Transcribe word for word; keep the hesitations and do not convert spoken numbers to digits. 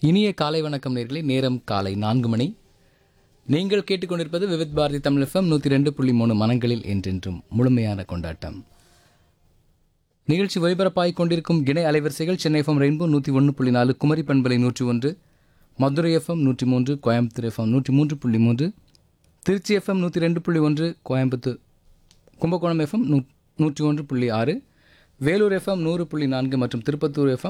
இனிய காலை வணக்கம் நேர்களே. நேரம் காலை நான்கு மணி. நீங்கள் கேட்டுக்கொண்டிருப்பது விவித் பாரதி தமிழ் எஃப்எம் நூற்றி ரெண்டு புள்ளி மூணு மனங்களில் என்றென்றும் முழுமையான கொண்டாட்டம். நிகழ்ச்சி ஒலிபரப்பாகிக் கொண்டிருக்கும் இணை அலைவரிசைகள் சென்னை எஃப்எம் ரெயின்போ நூற்றி ஒன்று புள்ளி நாலு, குமரி பண்பலை நூற்றி ஒன்று, மதுரை எஃப்எம் நூற்றி மூன்று, கோயம்புத்தூர் எஃப்எம் நூற்றி மூன்று புள்ளி மூன்று, திருச்சி எஃப்எம் நூற்றி ரெண்டு புள்ளி ஒன்று, கோயம்புத்தூர் கும்பகோணம் எஃப்எம் நூ நூற்றி ஒன்று புள்ளி ஆறு, வேலூர் எஃப்எம் நூறு புள்ளி நான்கு மற்றும் திருப்பத்தூர் எஃப்எம்